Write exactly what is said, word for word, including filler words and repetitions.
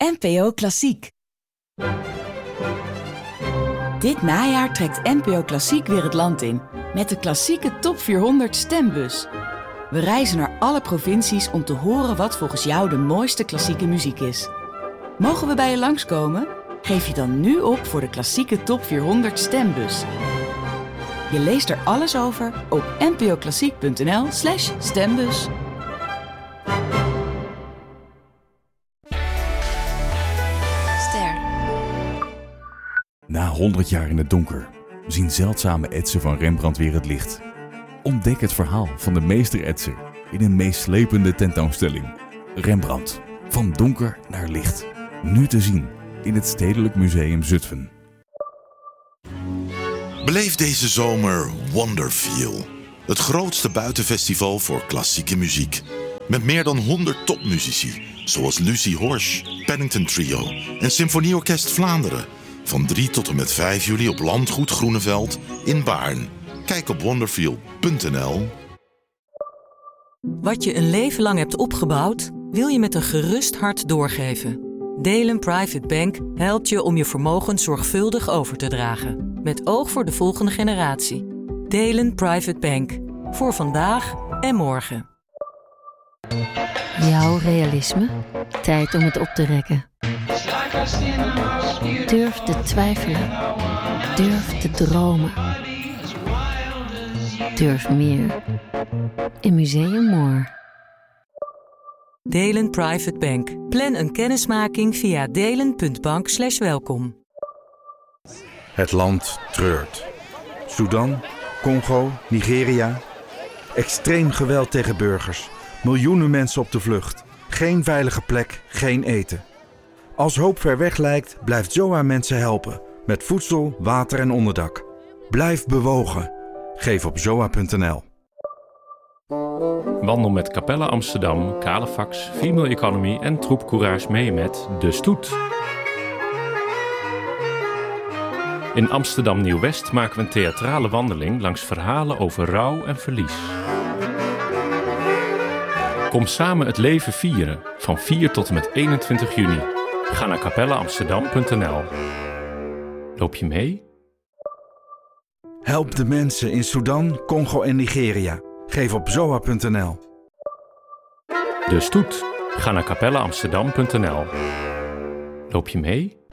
N P O Klassiek. Dit najaar trekt N P O Klassiek weer het land in met de klassieke Top vierhonderd stembus. We reizen naar alle provincies om te horen wat volgens jou de mooiste klassieke muziek is. Mogen we bij je langskomen? Geef je dan nu op voor de klassieke Top vierhonderd stembus. Je leest er alles over op npoklassiek.nl slash stembus. Ster. Na honderd jaar in het donker zien zeldzame etsen van Rembrandt weer het licht. Ontdek het verhaal van de meester-etser in een meeslepende tentoonstelling. Rembrandt, van donker naar licht. Nu te zien in het Stedelijk Museum Zutphen. Beleef deze zomer Wonderfeel. Het grootste buitenfestival voor klassieke muziek. Met meer dan honderd topmuzici, zoals Lucie Horsch, Paddington Trio en Symfonieorkest Vlaanderen. Van drie tot en met vijf juli op Landgoed Groeneveld in Baarn. Kijk op wonderfeel punt n l. Wat je een leven lang hebt opgebouwd, wil je met een gerust hart doorgeven. Delen Private Bank helpt je om je vermogen zorgvuldig over te dragen. Met oog voor de volgende generatie. Delen Private Bank. Voor vandaag en morgen. Jouw realisme? Tijd om het op te rekken. Durf te twijfelen. Durf te dromen. Durf meer. In Museum More. Delen Private Bank. Plan een kennismaking via delen punt bank slash welkom. Het land treurt. Sudan, Congo, Nigeria. Extreem geweld tegen burgers. Miljoenen mensen op de vlucht. Geen veilige plek, geen eten. Als hoop ver weg lijkt, blijft Z O A mensen helpen. Met voedsel, water en onderdak. Blijf bewogen. Geef op zoa punt n l. Wandel met Capella Amsterdam, Calefax, Female Economy en Troep Courage mee met De Stoet. In Amsterdam Nieuw-West maken we een theatrale wandeling langs verhalen over rouw en verlies. Kom samen het leven vieren van vier tot en met eenentwintig juni. Ga naar capella amsterdam punt n l. Loop je mee? Help de mensen in Sudan, Congo en Nigeria. Geef op zoa punt n l. De Stoet. Ga naar capella amsterdam punt n l. Loop je mee?